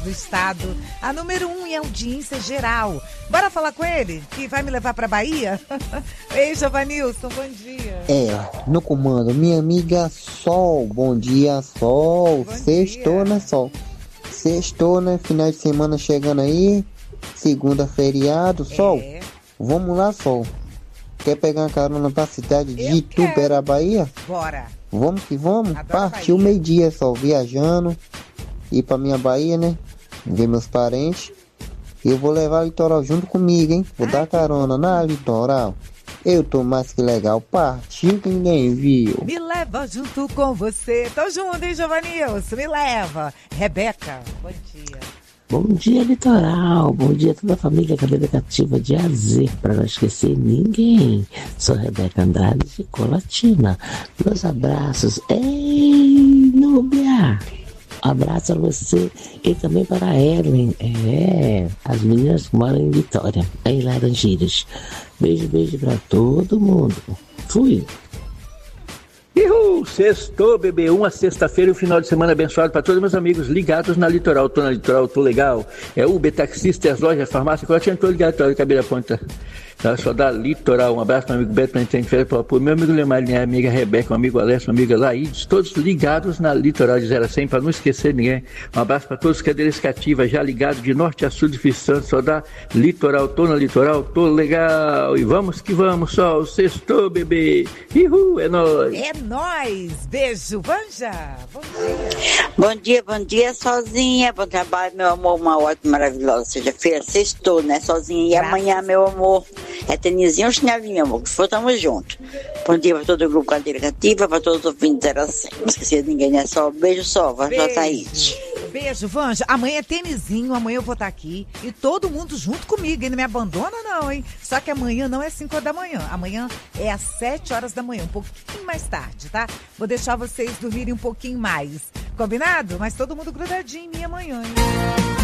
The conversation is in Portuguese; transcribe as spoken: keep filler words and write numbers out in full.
do estado, a número um em audiência geral. Bora falar com ele, que vai me levar pra Bahia? Ei, Jovanilson, bom dia. É, no comando, minha amiga Sol, bom dia, Sol. Bom Sextou, dia. né, Sol? Sextou, né, final de semana chegando aí, segunda feriado, Sol. É. Vamos lá, Sol. Quer pegar uma carona pra cidade de Ituberaba, Bahia? Bora. Vamos que vamos. Adoro Partiu meio-dia, Sol, viajando. Ir pra minha Bahia, né? Ver meus parentes. E eu vou levar o litoral junto comigo, hein? Vou Ai, dar carona na litoral. Eu tô mais que legal. Partiu que ninguém viu. Me leva junto com você. Tô junto, hein, Jovanilson? Me leva. Rebeca, bom dia. Bom dia, litoral. Bom dia a toda a família Cabelo Cativa de A Z. Pra não esquecer ninguém. Sou Rebeca Andrade de Colatina. Meus abraços. Ei, Núbia. Abraço a você e também para a Ellen. É, as meninas que moram em Vitória, em Laranjeiras. Beijo, beijo pra todo mundo. Fui. Uhul, sextou, bebê, uma sexta-feira e um final de semana abençoado para todos meus amigos ligados na Litoral. Tô na Litoral, tô legal. É Uber, taxistas, lojas, farmácia, Colatina, tô ligado, tô cabelo ponta. Tá, só da Litoral, um abraço para o amigo Beto, para o meu amigo Lemar, minha amiga Rebeca, um amigo Alessio, uma amiga Laídes, todos ligados na Litoral de zero a cem, para não esquecer ninguém. Um abraço para todos os cadeiras cativas, já ligados de norte a sul de Espírito só da Litoral, tô na Litoral, tô legal. E vamos que vamos, sol, sextou, bebê. Uhul, é nóis. É nóis, beijo, Vanja. Bom dia. Bom dia, bom dia, sozinha, bom trabalho, meu amor, uma ótima, maravilhosa sexta-feira, sextou, né, sozinha. E Graças. Amanhã, meu amor, é tenizinho ou chinelinho, meu amor, que for, tamo junto. Bom dia para todo o grupo Cadeira Cativa, para todos os ouvintes zero a cem. Não esqueci de ninguém, né? Só beijo, só, vai pra Thaís. Beijo, Vanja. Amanhã é tênisinho, amanhã eu vou estar aqui e todo mundo junto comigo. E não me abandona não, hein? Só que amanhã não é cinco horas da manhã. Amanhã é às sete horas da manhã, um pouquinho mais tarde, tá? Vou deixar vocês dormirem um pouquinho mais. Combinado? Mas todo mundo grudadinho em mim amanhã, hein?